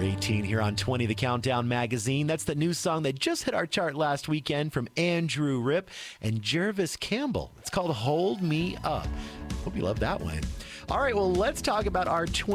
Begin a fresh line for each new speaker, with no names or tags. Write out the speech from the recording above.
18 here on 20 The Countdown Magazine. That's the new song that just hit our chart last weekend from Andrew Ripp and Jervis Campbell. It's called Hold Me Up. Hope you love that one. All right, well, let's talk about our